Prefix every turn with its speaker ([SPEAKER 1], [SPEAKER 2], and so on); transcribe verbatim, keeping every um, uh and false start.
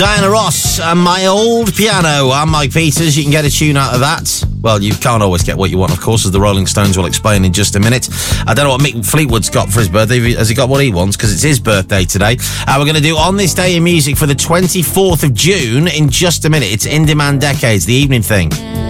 [SPEAKER 1] Diana Ross and My Old Piano. I'm Mike Peters. You can get a tune out of that. Well, you can't always get what you want, of course, as the Rolling Stones will explain in just a minute. I don't know what Mick Fleetwood's got for his birthday. Has he got what he wants? Because it's his birthday today. Uh, we're going to do On This Day in Music for the twenty-fourth of June in just a minute. It's In Demand Decades, the evening thing.